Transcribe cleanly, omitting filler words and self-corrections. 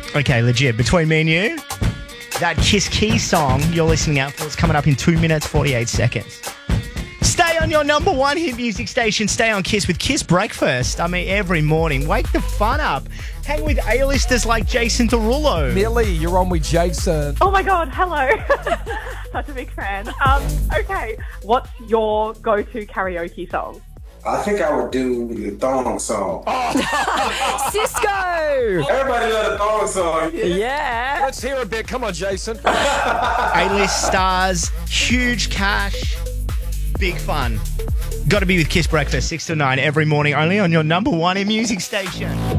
Okay, legit. Between me and you, that Kiss Keys song you're listening out for is coming up in 2 minutes, 48 seconds. Stay on your number one hit music station. Stay on Kiss with Kiss Breakfast. I mean, every morning. Wake the fun up. Hang with A-listers like Jason Derulo. Millie, you're on with Jason. Oh my God, hello. Such a big fan. Okay, what's your go-to karaoke song? I think I would do the thong song. Cisco! Everybody love the thong song. Yeah. Let's hear a bit. Come on, Jason. A-list stars, huge cash, big fun. Got to be with Kiss Breakfast, 6 to 9 every morning, only on your number one in music station.